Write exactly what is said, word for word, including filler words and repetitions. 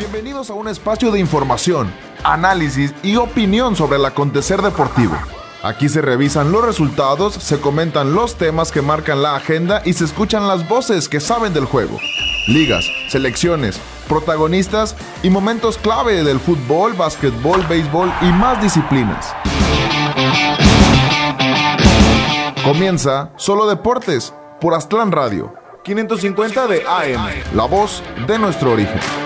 Bienvenidos a un espacio de información, análisis y opinión sobre el acontecer deportivo. Aquí se revisan los resultados, se comentan los temas que marcan la agenda y se escuchan las voces que saben del juego. Ligas, selecciones, protagonistas y momentos clave del fútbol, básquetbol, béisbol y más disciplinas. Comienza Solo Deportes por Aztlán Radio, quinientos cincuenta de A M, la voz de nuestro origen.